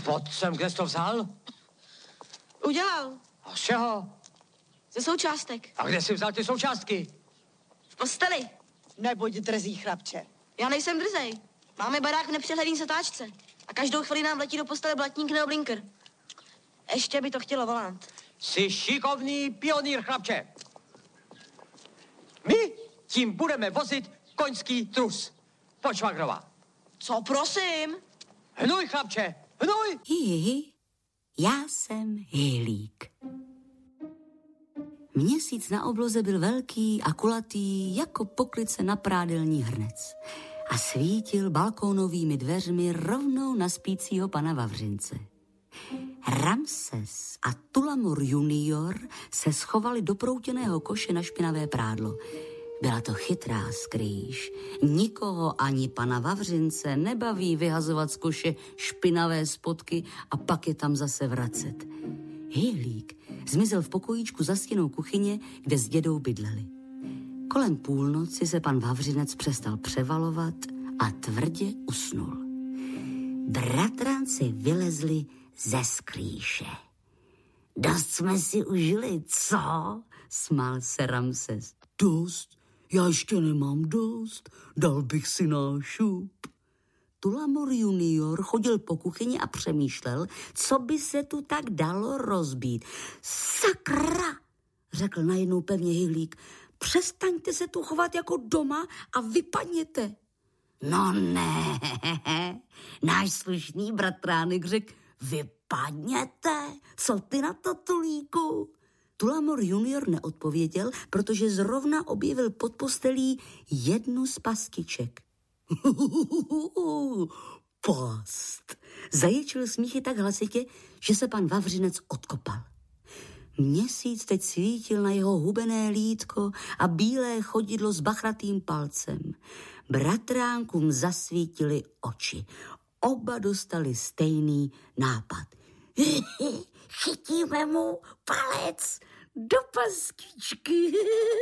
Pojď sem, kde jsi to vzal? Udělal. A z čeho? Ze součástek. A kde jsi vzal ty součástky? V posteli. Nebuď drzý, chlapče. Já nejsem drzej. Máme barák v nepřehledný setáčce. A každou chvíli nám letí do postele blatník nebo blinker. Ještě by to chtělo volant. Jsi šikovný pionýr, chlapče. My tím budeme vozit koňský trus. Pojď, švagrová. Co prosím? Hnuj, chlapče, hnuj! Hihi, já jsem Hylík. Měsíc na obloze byl velký a kulatý jako poklice na prádelní hrnec a svítil balkónovými dveřmi rovnou na spícího pana Vavřince. Ramses a Tulamor junior se schovali do proutěného koše na špinavé prádlo. Byla to chytrá skrýš. Nikoho ani pana Vavřince nebaví vyhazovat z koše špinavé spodky a pak je tam zase vracet. Hylík zmizel v pokojíčku za stěnou kuchyně, kde s dědou bydleli. Kolem půlnoci se pan Vavřinec přestal převalovat a tvrdě usnul. Bratranci vylezli ze skrýše. Dost jsme si užili, co? Smál se Ramses. Dost? Já ještě nemám dost. Dal bych si nášup. Tulamor junior chodil po kuchyni a přemýšlel, co by se tu tak dalo rozbít. Sakra, řekl najednou pevně Hylík. Přestaňte se tu chovat jako doma a vypadněte. No ne, náš slušný bratránek řekl, vypadněte, co ty na to, Tulíku? Tulamor junior neodpověděl, protože zrovna objevil pod postelí jednu z pastiček. Past. Zaječil smíchy tak hlasitě, že se pan Vavřinec odkopal. Měsíc teď svítil na jeho hubené lítko a bílé chodidlo s bachratým palcem. Bratránkům zasvítily oči. Oba dostali stejný nápad. Chytíme mu palec do pastičky.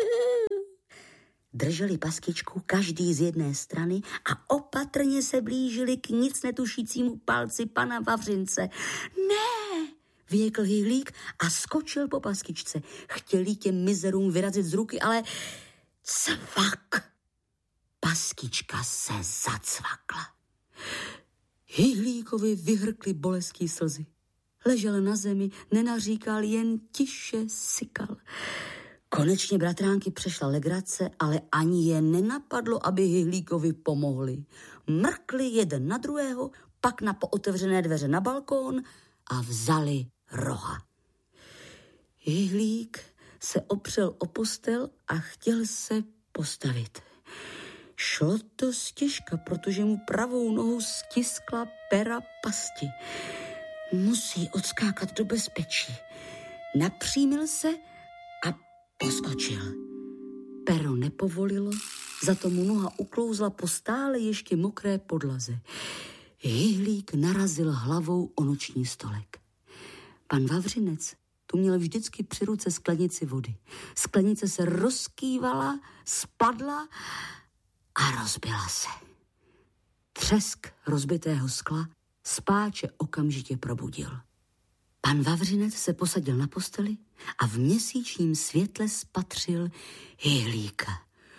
Drželi pastičku každý z jedné strany a opatrně se blížili k nic netušícímu palci pana Vavřince. Ne, vyjekl Hylík a skočil po pastičce. Chtěli těm mizerům vyrazit z ruky, ale cvak. Pastička se zacvakla. Hylíkovi vyhrkly bolestí slzy. Ležel na zemi, nenaříkal, jen tiše sykal. Konečně bratránky přešla legrace, ale ani je nenapadlo, aby Hylíkovi pomohli. Mrkli jeden na druhého, pak na pootevřené dveře na balkón a vzali roha. Hylík se opřel o postel a chtěl se postavit. Šlo to ztěžka, protože mu pravou nohu stiskla pera pasti. Musí odskákat do bezpečí. Napřímil se a poskočil. Pero nepovolilo, zato mu noha uklouzla po stále ještě mokré podlaze. Hylík narazil hlavou o noční stolek. Pan Vavřinec tu měl vždycky při ruce sklenici vody. Sklenice se rozkývala, spadla a rozbila se. Třesk rozbitého skla spáče okamžitě probudil. Pan Vavřinec se posadil na posteli a v měsíčním světle spatřil Hylíka.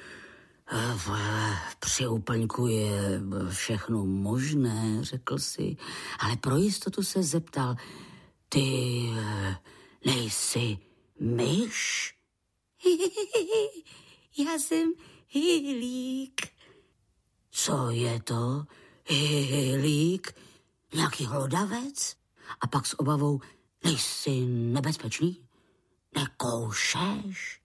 Při úplňku je všechno možné, řekl si, ale pro jistotu se zeptal, ty nejsi myš? Já jsem Hylík. Co je to, Hylík? Nějaký hlodavec? A pak s obavou, nejsi nebezpečný? Nekoušeš?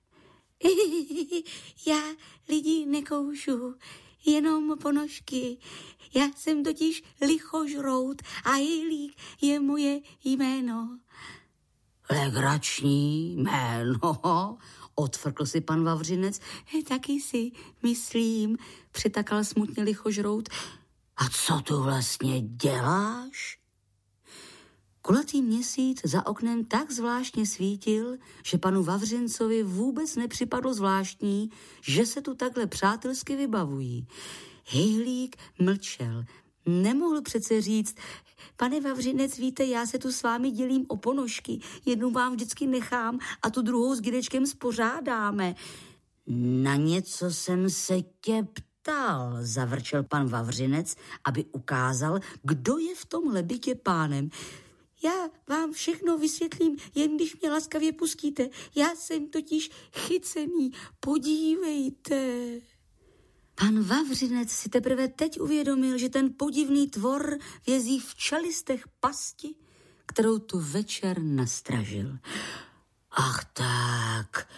Já lidi nekoušu, jenom ponožky. Já jsem totiž lichožrout a Hylík je moje jméno. Legrační jméno, odfrkl si pan Vavřinec. Taky si myslím, přitakal smutně lichožrout. A co tu vlastně děláš? Kulatý měsíc za oknem tak zvláštně svítil, že panu Vavřincovi vůbec nepřipadlo zvláštní, že se tu takhle přátelsky vybavují. Hylík mlčel. Nemohl přece říct: pane Vavřinec, víte, já se tu s vámi dělím o ponožky. Jednu vám vždycky nechám a tu druhou s Gidečkem spořádáme. Na něco jsem se tě ptal, zavrčel pan Vavřinec, aby ukázal, kdo je v tomhle bytě pánem. Já vám všechno vysvětlím, jen když mě laskavě pustíte. Já jsem totiž chycený, podívejte. Pan Vavřinec si teprve teď uvědomil, že ten podivný tvor vězí v čelistech pasti, kterou tu večer nastražil. Ach tak,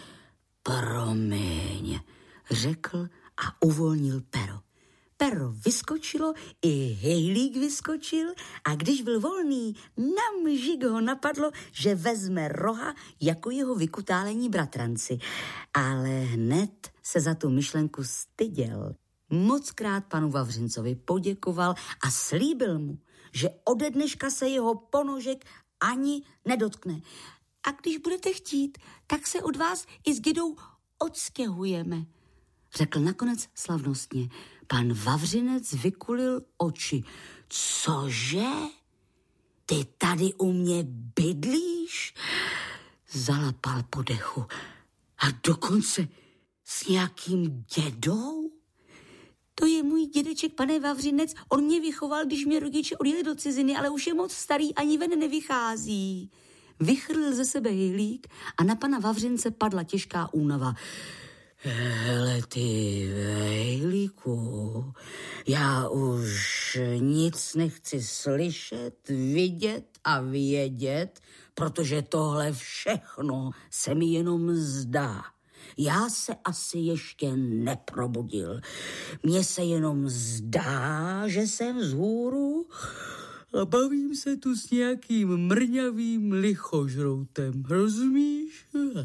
promiň, řekl a uvolnil pero. Pero vyskočilo, i hejlík vyskočil a když byl volný, namžik ho napadlo, že vezme roha jako jeho vykutálení bratranci. Ale hned se za tu myšlenku styděl. Mockrát panu Vavřincovi poděkoval a slíbil mu, že ode dneška se jeho ponožek ani nedotkne. A když budete chtít, tak se od vás i s Gidou odstěhujeme, řekl nakonec slavnostně. Pan Vavřinec vykulil oči. Cože? Ty tady u mě bydlíš? Zalapal po dechu. A dokonce s nějakým dědou? To je můj dědeček, pane Vavřinec. On mě vychoval, když mě rodiče odjeli do ciziny, ale už je moc starý, ani ven nevychází. Vychrlil ze sebe hejlík a na pana Vavřince padla těžká únava. Hele ty, hejlíku, já už nic nechci slyšet, vidět a vědět, protože tohle všechno se mi jenom zdá. Já se asi ještě neprobudil. Mně se jenom zdá, že jsem vzhůru a bavím se tu s nějakým mrňavým lichožroutem, rozumíš?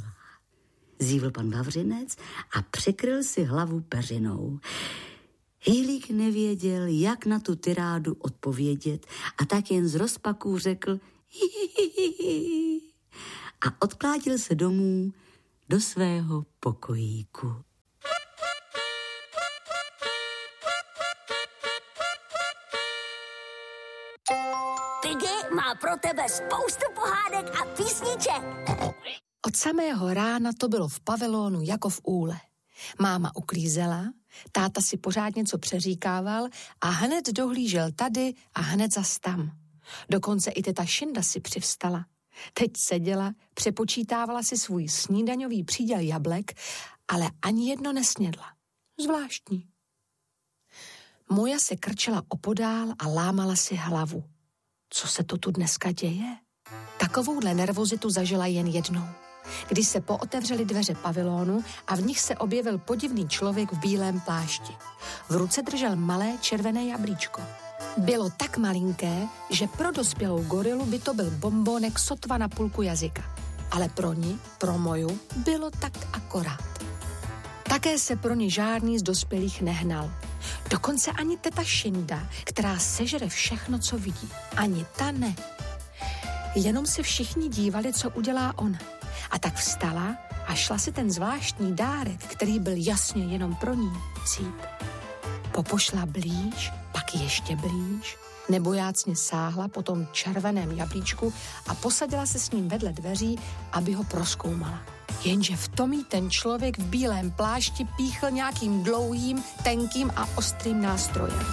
Zívl pan Vavřinec a přikryl si hlavu peřinou. Hejlík nevěděl, jak na tu tirádu odpovědět a tak jen z rozpaků řekl hihihihi a odklátil se domů do svého pokojíku. Piggy má pro tebe spoustu pohádek a písniček. Od samého rána to bylo v pavilonu jako v úle. Máma uklízela, táta si pořád něco přeříkával a hned dohlížel tady a hned zas tam. Dokonce i teta Šinda si přivstala. Teď seděla, přepočítávala si svůj snídaňový příděl jablek, ale ani jedno nesnědla. Zvláštní. Moja se krčela opodál a lámala si hlavu. Co se to tu dneska děje? Takovouhle nervozitu zažila jen jednou, když se pootevřely dveře pavilonu a v nich se objevil podivný člověk v bílém plášti. V ruce držel malé červené jablíčko. Bylo tak malinké, že pro dospělou gorilu by to byl bombónek sotva na půlku jazyka. Ale pro ní, pro Moju, bylo tak akorát. Také se pro ní žádný z dospělých nehnal. Dokonce ani teta Šinda, která sežere všechno, co vidí. Ani ta ne. Jenom se všichni dívali, co udělá ona. A tak vstala a šla si ten zvláštní dárek, který byl jasně jenom pro ní, vzít. Popošla blíž, pak ještě blíž, nebojácně sáhla po tom červeném jablíčku a posadila se s ním vedle dveří, aby ho prozkoumala. Jenže v tom jí ten člověk v bílém plášti píchl nějakým dlouhým, tenkým a ostrým nástrojem.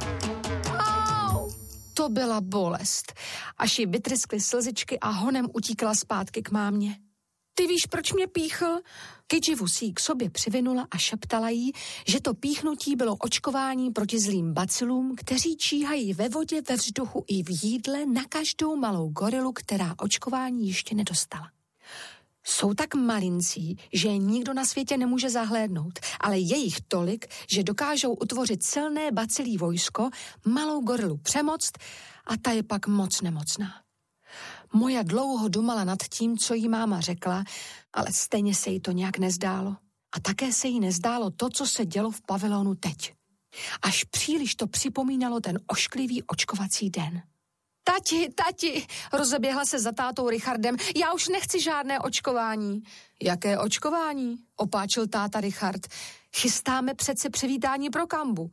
To byla bolest, až jí vytryskly slzičky a honem utíkala zpátky k mámě. Ty víš, proč mě píchl? Kidživu si ji k sobě přivinula a šeptala jí, že to píchnutí bylo očkování proti zlým bacilům, kteří číhají ve vodě, ve vzduchu i v jídle na každou malou gorilu, která očkování ještě nedostala. Jsou tak malincí, že je nikdo na světě nemůže zahlédnout, ale je jich tolik, že dokážou utvořit silné bacilí vojsko, malou gorilu přemoct a ta je pak moc nemocná. Moja dlouho dumala nad tím, co jí máma řekla, ale stejně se jí to nějak nezdálo. A také se jí nezdálo to, co se dělo v pavilonu teď. Až příliš to připomínalo ten ošklivý očkovací den. Tati, rozeběhla se za tátou Richardem, já už nechci žádné očkování. Jaké očkování? Opáčil táta Richard. Chystáme přece přivítání pro Kambu.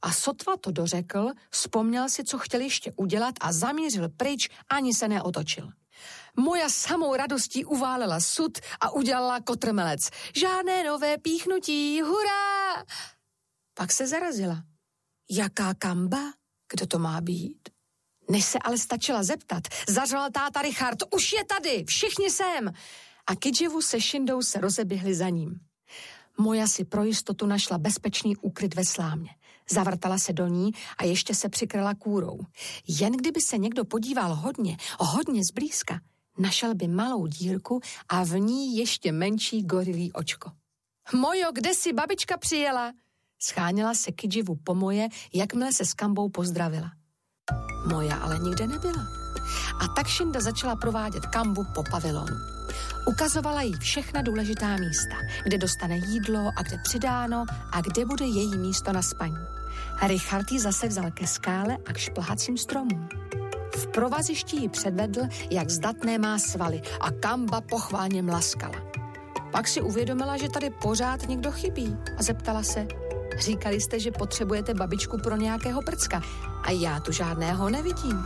A sotva to dořekl, vzpomněl si, co chtěl ještě udělat a zamířil pryč, ani se neotočil. Moja samou radostí uválela sud a udělala kotrmelec. Žádné nové píchnutí, hurá! Pak se zarazila. Jaká Kamba? Kdo to má být? Než se ale stačila zeptat, zařval táta Richard, už je tady, všichni sem! A Kidživu se Šindou se rozeběhli za ním. Moja si pro jistotu našla bezpečný úkryt ve slámě. Zavrtala se do ní a ještě se přikryla kůrou. Jen kdyby se někdo podíval hodně zblízka, našel by malou dírku a v ní ještě menší gorilí očko. Mojo, kde si babička přijela? Scháněla se Kidživu po Moje, jakmile se s Kambou pozdravila. Moja ale nikde nebyla. A tak Šinda začala provádět Kambu po pavilonu. Ukazovala jí všechna důležitá místa, kde dostane jídlo a kde přidáno a kde bude její místo na spaní. Richard ji zase vzal ke skále a k šplhacím stromům. V provazišti ji předvedl, jak zdatné má svaly a Kamba pochválně mlaskala. Pak si uvědomila, že tady pořád někdo chybí a zeptala se, říkali jste, že potřebujete babičku pro nějakého prcka a já tu žádného nevidím.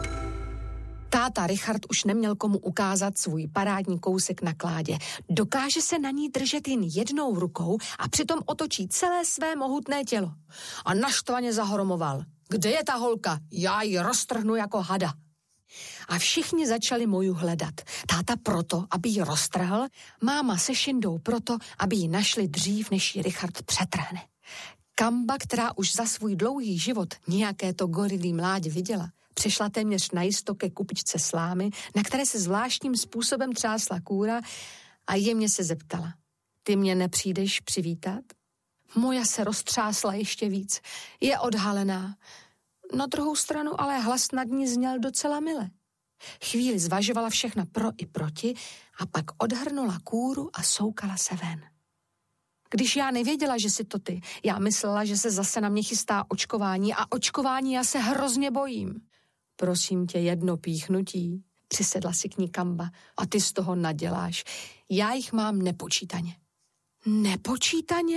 Táta Richard už neměl komu ukázat svůj parádní kousek na kládě. Dokáže se na ní držet jen jednou rukou a přitom otočí celé své mohutné tělo. A naštvaně zahoromoval. Kde je ta holka? Já ji roztrhnu jako hada. A všichni začali Moju hledat. Táta proto, aby ji roztrhl, máma se Šindou proto, aby ji našli dřív, než ji Richard přetrhne. Kamba, která už za svůj dlouhý život nějaké to gorilí mládě viděla, přešla téměř najisto ke kupičce slámy, na které se zvláštním způsobem třásla kůra a jemně se zeptala. Ty mě nepřijdeš přivítat? Moja se roztřásla ještě víc. Je odhalená. Na druhou stranu ale hlas nad ní zněl docela mile. Chvíli zvažovala všechna pro i proti a pak odhrnula kůru a soukala se ven. Když já nevěděla, že jsi to ty, já myslela, že se zase na mě chystá očkování a očkování já se hrozně bojím. Prosím tě, jedno píchnutí, přisedla si k ní Kamba, a ty z toho naděláš. Já jich mám nepočítaně. Nepočítaně?